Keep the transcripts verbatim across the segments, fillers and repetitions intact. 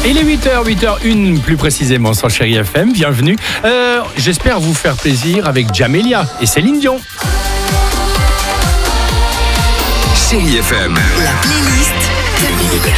Il est huit heures, huit heures une plus précisément sur Chérie F M, bienvenue. Euh, j'espère vous faire plaisir avec Jamelia et Céline Dion. Chérie F M. La playlist de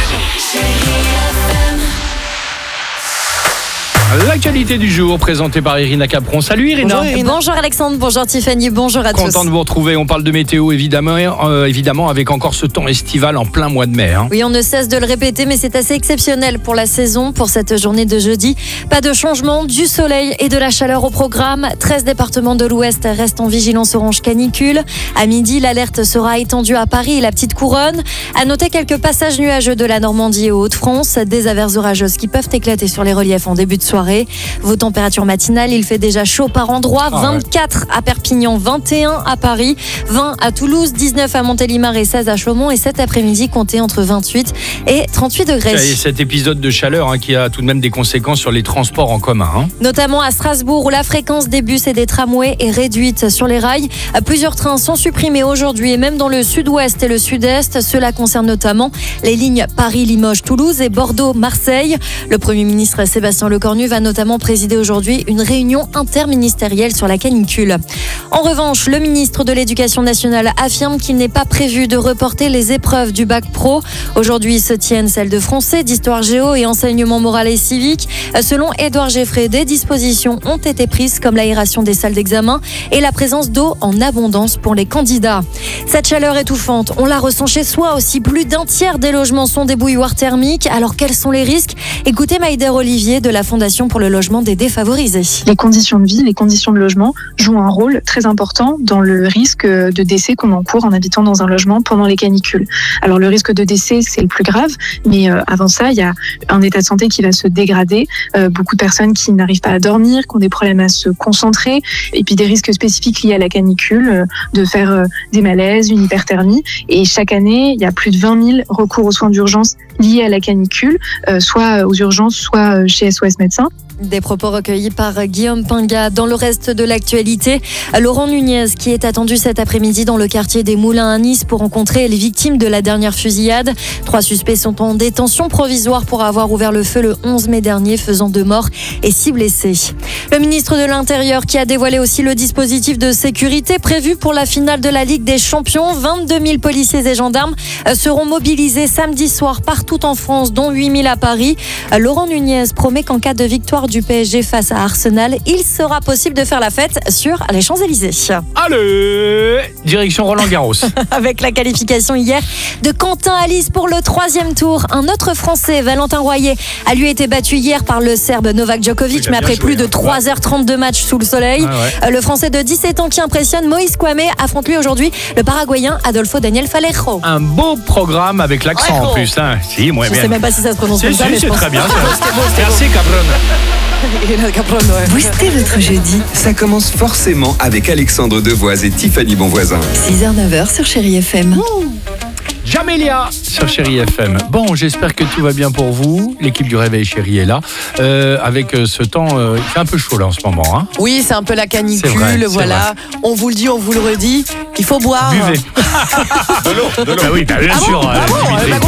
L'actualité du jour présentée par Irina Capron. Salut Irina. Bonjour, Irina. Bonjour Alexandre, bonjour Tiffany, bonjour à tous. Content de vous retrouver. On parle de météo évidemment, euh, évidemment avec encore ce temps estival en plein mois de mai. Hein. Oui, on ne cesse de le répéter, mais c'est assez exceptionnel pour la saison, pour cette journée de jeudi. Pas de changement, du soleil et de la chaleur au programme. treize départements de l'Ouest restent en vigilance orange canicule. À midi, l'alerte sera étendue à Paris et la Petite Couronne. À noter quelques passages nuageux de la Normandie et aux Hauts-de-France. Des averses orageuses qui peuvent éclater sur les reliefs en début de soirée. Vos températures matinales, il fait déjà chaud par endroits. Ah vingt-quatre ouais. à Perpignan, vingt et un à Paris, vingt à Toulouse, dix-neuf à Montélimar et seize à Chaumont. Et cet après-midi, comptez entre vingt-huit et trente-huit degrés. Et cet épisode de chaleur hein, qui a tout de même des conséquences sur les transports en commun. Hein. Notamment à Strasbourg où la fréquence des bus et des tramways est réduite sur les rails. Plusieurs trains sont supprimés aujourd'hui et même dans le sud-ouest et le sud-est. Cela concerne notamment les lignes Paris-Limoges-Toulouse et Bordeaux-Marseille. Le Premier ministre Sébastien Lecornu va notamment présider aujourd'hui une réunion interministérielle sur la canicule. En revanche, le ministre de l'Éducation nationale affirme qu'il n'est pas prévu de reporter les épreuves du bac pro. Aujourd'hui se tiennent celles de français, d'histoire géo et enseignement moral et civique. Selon Édouard Geffray, des dispositions ont été prises comme l'aération des salles d'examen et la présence d'eau en abondance pour les candidats. Cette chaleur étouffante, on la ressent chez soi aussi. Plus d'un tiers des logements sont des bouilloires thermiques. Alors quels sont les risques ? Écoutez Maïder Olivier de la Fondation pour le logement des défavorisés. Les conditions de vie, les conditions de logement jouent un rôle très important dans le risque de décès qu'on encourt en habitant dans un logement pendant les canicules. Alors le risque de décès, c'est le plus grave, mais euh, avant ça, il y a un état de santé qui va se dégrader, euh, beaucoup de personnes qui n'arrivent pas à dormir, qui ont des problèmes à se concentrer, et puis des risques spécifiques liés à la canicule, euh, de faire euh, des malaises, une hyperthermie. Et chaque année, il y a plus de vingt mille recours aux soins d'urgence liés à la canicule, euh, soit aux urgences, soit chez S O S Médecins. Des propos recueillis par Guillaume Pinga. Dans le reste de l'actualité, Laurent Nunez qui est attendu cet après-midi dans le quartier des Moulins à Nice pour rencontrer les victimes de la dernière fusillade. Trois suspects sont en détention provisoire pour avoir ouvert le feu le onze mai dernier, faisant deux morts et six blessés. Le ministre de l'Intérieur qui a dévoilé aussi le dispositif de sécurité prévu pour la finale de la Ligue des Champions. vingt-deux mille policiers et gendarmes seront mobilisés samedi soir partout en France, dont huit mille à Paris. Laurent Nunez promet qu'en cas de victoire du P S G face à Arsenal, il sera possible de faire la fête sur les Champs-Élysées. Allez, direction Roland-Garros. Avec la qualification hier de Quentin Halys pour le troisième tour. Un autre Français, Valentin Royer, a lui été battu hier par le Serbe Novak Djokovic, mais après joué, plus de trois heures trente de match sous le soleil. Ah ouais. Le Français de dix-sept ans qui impressionne, Moïse Kouamé, affronte lui aujourd'hui le Paraguayen Adolfo Daniel Falejo. Un beau programme avec l'accent ouais, en plus. Hein. Si, moi, je bien. sais même pas si ça se prononce comme si, ça. Si, mais c'est je pense... très bien. C'est beau, c'est Merci, Capron. Boostez votre jeudi. Ça commence forcément avec Alexandre Devoise et Tiffany Bonvoisin. six heures neuf heures sur Chérie F M. Ouh. Jamelia sur Chérie F M. Bon, j'espère que tout va bien pour vous. L'équipe du Réveil Chérie est là. Euh, avec ce temps, euh, il fait un peu chaud là en ce moment. Hein. Oui, c'est un peu la canicule. Vrai, voilà. On vous le dit, on vous le redit. Il faut boire. Buvez. De l'eau, de l'eau. Ah oui, bien ah sûr. Bon, ah bon,